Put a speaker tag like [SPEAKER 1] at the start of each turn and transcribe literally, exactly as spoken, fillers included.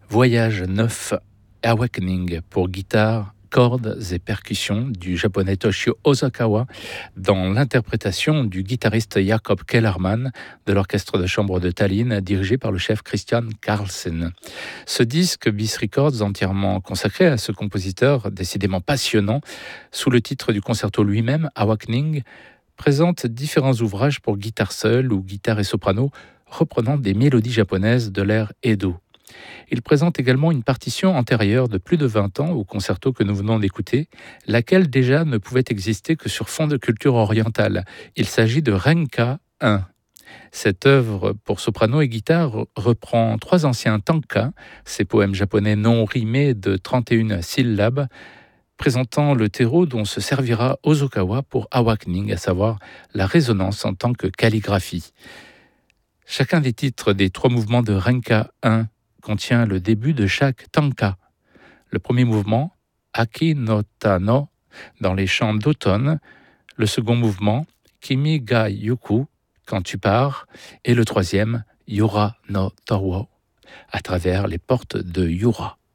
[SPEAKER 1] Voyage neuf, Awakening pour guitare, cordes et percussions du japonais Toshio Osakawa dans l'interprétation du guitariste Jakob Kellerman de l'orchestre de chambre de Tallinn dirigé par le chef Christian Carlsen. Ce disque Bis Records entièrement consacré à ce compositeur décidément passionnant sous le titre du concerto lui-même Awakening présente différents ouvrages pour guitare seule ou guitare et soprano reprenant des mélodies japonaises de l'ère Edo. Il présente également une partition antérieure de plus de vingt ans au concerto que nous venons d'écouter, laquelle déjà ne pouvait exister que sur fond de culture orientale. Il s'agit de Renka un. Cette œuvre pour soprano et guitare reprend trois anciens tanka, ces poèmes japonais non rimés de trente et une syllabes, présentant le terreau dont se servira Osakawa pour Awakening, à savoir la résonance en tant que calligraphie. Chacun des titres des trois mouvements de Renka un contient le début de chaque tanka. Le premier mouvement, Aki no ta no, dans les chants d'automne. Le second mouvement, Kimi ga yuku, quand tu pars. Et le troisième, Yura no Tawo, à travers les portes de Yura.